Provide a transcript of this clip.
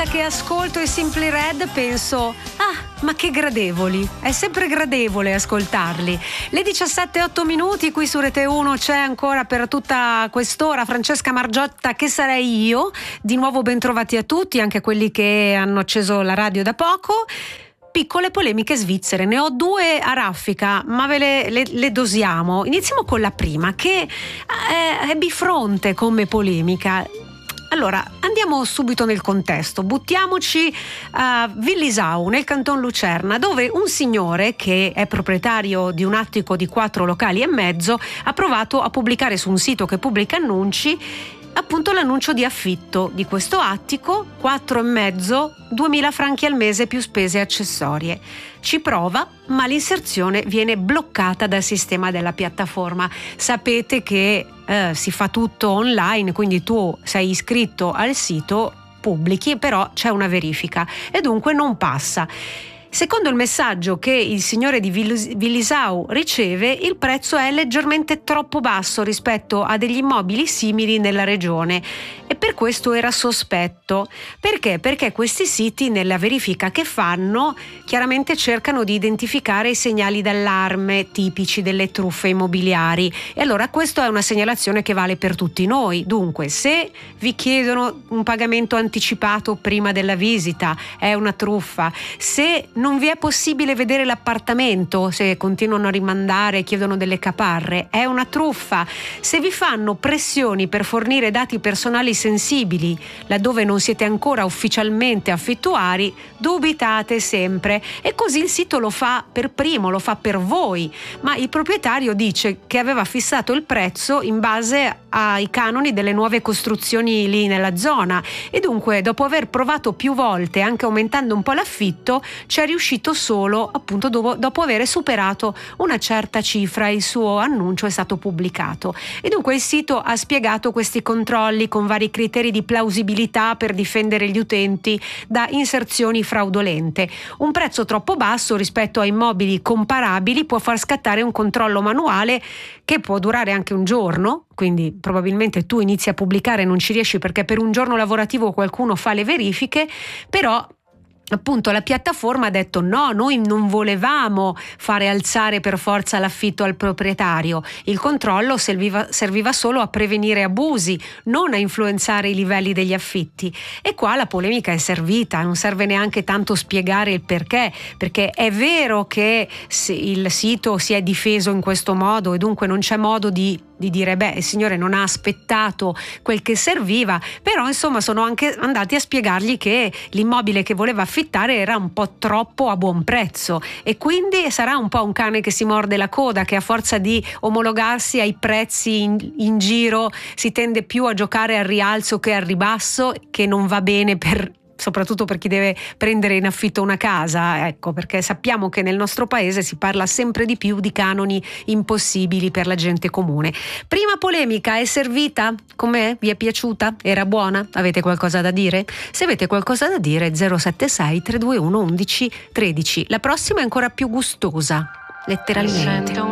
che ascolto i Simply Red penso: ma che gradevoli, è sempre gradevole ascoltarli. Le 17:08 qui su Rete 1 c'è ancora per tutta quest'ora Francesca Margiotta, che sarei io. Di nuovo bentrovati a tutti, anche quelli che hanno acceso la radio da poco. Piccole polemiche svizzere, ne ho due a raffica, ma ve le dosiamo. Iniziamo con la prima, che è bifronte come polemica. Allora, andiamo subito nel contesto, buttiamoci a Willisau, nel canton Lucerna, dove un signore che è proprietario di un attico di 4 locali e mezzo ha provato a pubblicare su un sito che pubblica annunci appunto l'annuncio di affitto di questo attico, 4,5, 2.000 franchi al mese più spese accessorie. Ci prova, ma l'inserzione viene bloccata dal sistema della piattaforma. Sapete che si fa tutto online, quindi tu sei iscritto al sito, pubblichi, però c'è una verifica e dunque non passa. Secondo il messaggio che il signore di Willisau riceve, il prezzo è leggermente troppo basso rispetto a degli immobili simili nella regione e per questo era sospetto. Perché? Perché questi siti, nella verifica che fanno, chiaramente cercano di identificare i segnali d'allarme tipici delle truffe immobiliari, e allora questa è una segnalazione che vale per tutti noi. Dunque, se vi chiedono un pagamento anticipato prima della visita, è una truffa. Se non vi è possibile vedere l'appartamento, se continuano a rimandare e chiedono delle caparre, è una truffa. Se vi fanno pressioni per fornire dati personali sensibili laddove non siete ancora ufficialmente affittuari, dubitate sempre. E così il sito lo fa per primo, lo fa per voi, ma il proprietario dice che aveva fissato il prezzo in base ai canoni delle nuove costruzioni lì nella zona, e dunque dopo aver provato più volte, anche aumentando un po' l'affitto, c'è riuscito solo appunto dopo aver superato una certa cifra. Il suo annuncio è stato pubblicato e dunque il sito ha spiegato questi controlli con vari criteri di plausibilità per difendere gli utenti da inserzioni fraudolente. Un prezzo troppo basso rispetto a immobili comparabili può far scattare un controllo manuale che può durare anche un giorno, quindi probabilmente tu inizi a pubblicare e non ci riesci perché per un giorno lavorativo qualcuno fa le verifiche, però appunto la piattaforma ha detto no, noi non volevamo fare alzare per forza l'affitto al proprietario, il controllo serviva solo a prevenire abusi, non a influenzare i livelli degli affitti. E qua la polemica è servita, non serve neanche tanto spiegare il perché è vero che il sito si è difeso in questo modo e dunque non c'è modo di dire il signore non ha aspettato quel che serviva, però insomma sono anche andati a spiegargli che l'immobile che voleva affittare era un po' troppo a buon prezzo e quindi sarà un po' un cane che si morde la coda, che a forza di omologarsi ai prezzi in giro si tende più a giocare al rialzo che al ribasso, che non va bene soprattutto per chi deve prendere in affitto una casa, ecco, perché sappiamo che nel nostro paese si parla sempre di più di canoni impossibili per la gente comune. Prima polemica è servita? Com'è? Vi è piaciuta? Era buona? Avete qualcosa da dire? Se avete qualcosa da dire 076 321 11 13. La prossima è ancora più gustosa, letteralmente.